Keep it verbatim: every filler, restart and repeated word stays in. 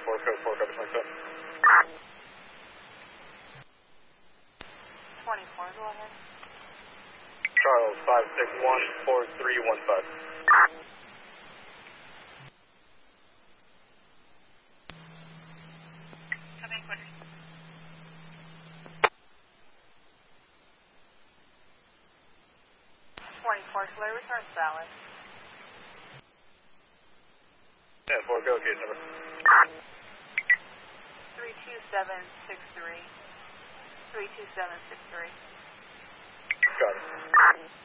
four, code four, code twenty-seven. twenty-four, go ahead. Charles, five six one, four three one five. Come in quick. twenty-four, Flare returns valid. ten four, go, case number. three two seven six three. three two seven six three. Got it.